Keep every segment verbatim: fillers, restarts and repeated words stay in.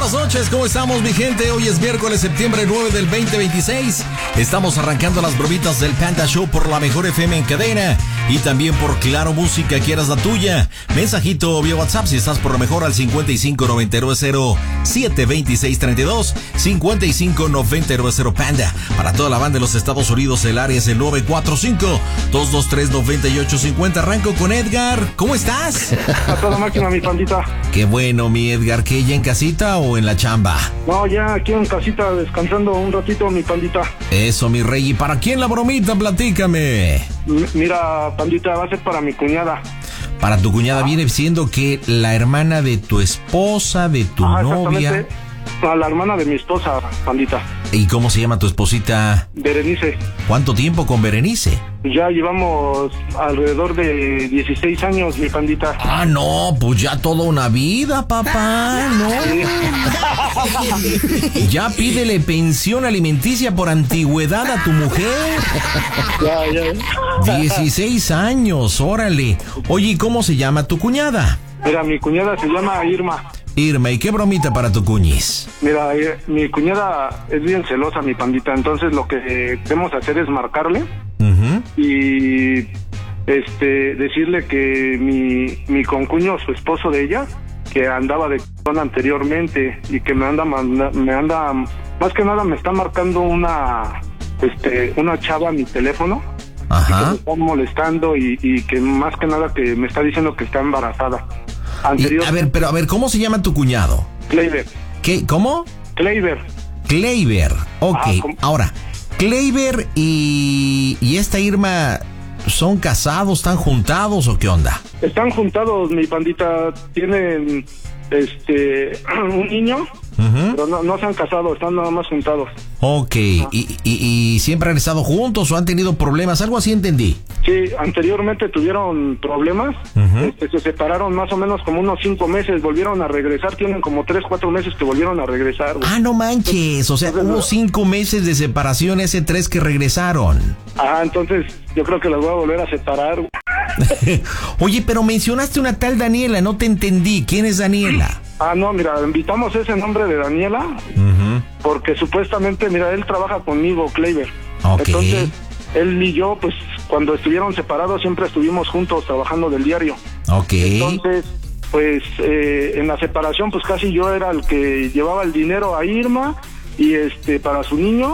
buenas noches, ¿cómo estamos, mi gente? Hoy es miércoles, septiembre nueve del veinte veintiséis. Estamos arrancando las bromitas del Panda Show por la mejor F M en cadena y también por Claro Música, quieras la tuya. Mensajito vía WhatsApp si estás por la mejor al cincuenta y cinco noventa y nueve cero siete veintiséis treinta y dos, cincuenta y cinco noventa y nueve cero Panda. Para toda la banda de los Estados Unidos, el área es el nueve cuatro cinco, dos dos tres, nueve ocho cinco cero. Arranco con Edgar. ¿Cómo estás? A toda máquina, mi pandita. Qué bueno, mi Edgar. ¿Qué, ya en casita o en la chamba? No, ya aquí en casita descansando un ratito, mi pandita. Eso, mi rey. ¿Y para quién la bromita? Platícame. M- mira, pandita, va a ser para mi cuñada. Para tu cuñada. Ah. Viene siendo que la hermana de tu esposa, de tu Ajá, novia. A la hermana de mi esposa, pandita. ¿Y cómo se llama tu esposita? Berenice. ¿Cuánto tiempo con Berenice? Ya llevamos alrededor de dieciséis años, mi pandita. Ah, no, pues ya toda una vida, papá, ¿no? Sí. Ya pídele pensión alimenticia por antigüedad a tu mujer. Ya, ya. dieciséis años, órale. Oye, ¿y cómo se llama tu cuñada? Mira, mi cuñada se llama Irma. Irma, ¿y qué bromita para tu cuñis? Mira, eh, mi cuñada es bien celosa, mi pandita, entonces lo que debemos hacer es marcarle uh-huh. y este decirle que mi, mi concuño, su esposo de ella, que andaba de c***** anteriormente y que me anda, me anda, más que nada me está marcando una, este, una chava a mi teléfono. Ajá. Que me está molestando y, y que más que nada que me está diciendo que está embarazada. Anterior... Y, a ver, pero a ver, ¿cómo se llama tu cuñado? Kleiber. ¿Qué? ¿Cómo? Kleiber. Kleiber, ok. Ah, ahora, Kleiber y, y esta Irma, ¿son casados, están juntados o qué onda? Están juntados, mi pandita. Tienen este un niño, uh-huh. pero no, no se han casado, están nada más juntados. Ok, ah. ¿Y, y, ¿y siempre han estado juntos o han tenido problemas? Algo así entendí. Sí, anteriormente tuvieron problemas, uh-huh. este, se separaron más o menos como unos cinco meses, volvieron a regresar, tienen como tres, cuatro meses que volvieron a regresar. Güey. Ah, no manches, o sea, entonces, hubo cinco meses de separación, ese tres que regresaron. Ah, entonces yo creo que las voy a volver a separar. Oye, pero mencionaste una tal Daniela, no te entendí, ¿quién es Daniela? Ah, no, mira, invitamos ese nombre de Daniela, uh-huh. porque supuestamente, mira, él trabaja conmigo, Kleiber. Okay. Entonces, él y yo, pues, cuando estuvieron separados, siempre estuvimos juntos trabajando del diario. Ok. Entonces, pues, eh, en la separación, pues, casi yo era el que llevaba el dinero a Irma, y este, para su niño,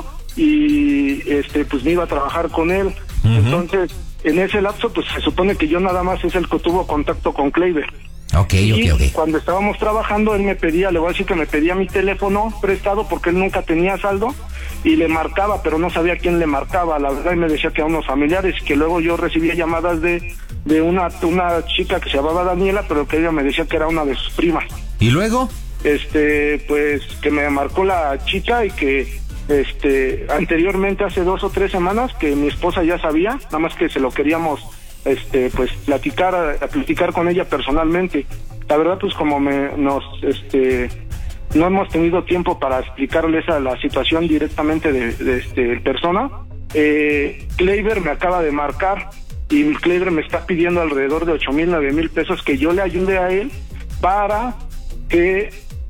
y este, pues, me iba a trabajar con él. Uh-huh. Entonces, en ese lapso, pues, se supone que yo nada más es el que tuvo contacto con Kleiber. Ok, y ok, ok. Cuando estábamos trabajando, él me pedía, le voy a decir que me pedía mi teléfono prestado porque él nunca tenía saldo y le marcaba, pero no sabía quién le marcaba, la verdad, y me decía que a unos familiares, que luego yo recibía llamadas de, de una, una chica que se llamaba Daniela, pero que ella me decía que era una de sus primas. ¿Y luego? Este, pues, que me marcó la chica y que, este, anteriormente, hace dos o tres semanas, que mi esposa ya sabía, nada más que se lo queríamos este pues platicar a platicar con ella personalmente. La verdad, pues como me nos este no hemos tenido tiempo para explicarles a la situación directamente de, de este persona. eh, Kleiber me acaba de marcar y Kleiber me está pidiendo alrededor de ocho mil, nueve mil pesos que yo le ayude a él para que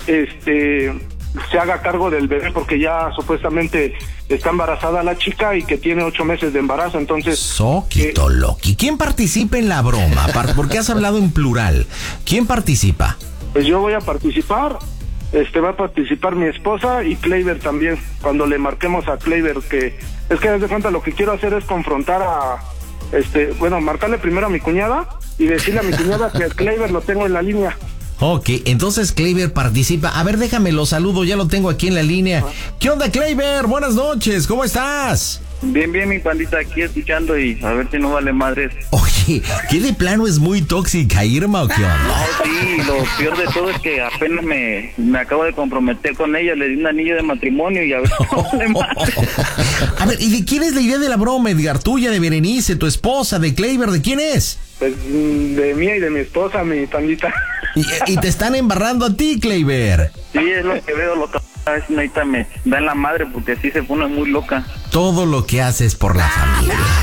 este se haga cargo del bebé, porque ya supuestamente está embarazada la chica y que tiene ocho meses de embarazo, entonces... Soquito, eh, Loki. ¿Quién participa en la broma? Porque has hablado en plural. ¿Quién participa? Pues yo voy a participar, este va a participar mi esposa y Kleiber también, cuando le marquemos a Kleiber, que... Es que, desde cuenta, lo que quiero hacer es confrontar a... este Bueno, marcarle primero a mi cuñada y decirle a mi cuñada que Kleiber lo tengo en la línea. Ok, entonces Kleiber participa. A ver, déjame lo saludo, ya lo tengo aquí en la línea. ¿Qué onda, Kleiber? Buenas noches, ¿cómo estás? Bien, bien, mi pandita, aquí escuchando y a ver si no vale madres. Oye, ¿qué de plano es muy tóxica, Irma, o qué onda? No, sí, lo peor de todo es que apenas me, me acabo de comprometer con ella, le di un anillo de matrimonio y a ver si no vale madres. A ver, ¿y de quién es la idea de la broma, Edgar? ¿Tuya, de Berenice, tu esposa, de Kleiber? ¿De quién es? Pues de mía y de mi esposa, mi pandita. Y, y te están embarrando a ti, Kleiber. Sí, es lo que veo, lo que a veces ahorita me da en la madre porque así se pone muy loca. Todo lo que haces por la familia.